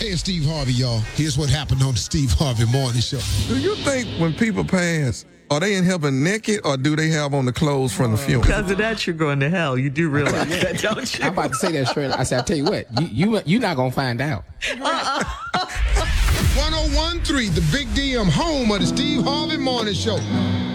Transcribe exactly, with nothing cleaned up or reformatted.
Jay and Steve Harvey, y'all. Here's what happened on the Steve Harvey Morning Show. Do you think when people pass, are they in heaven naked or do they have on the clothes from the funeral? Because of that, you're going to hell. You do realize that, don't you? I'm about to say that straight. I said, I tell you what, you, you, you're not going to find out. Uh-uh. one oh one point three, the Big D M, home of the Steve Harvey Morning Show.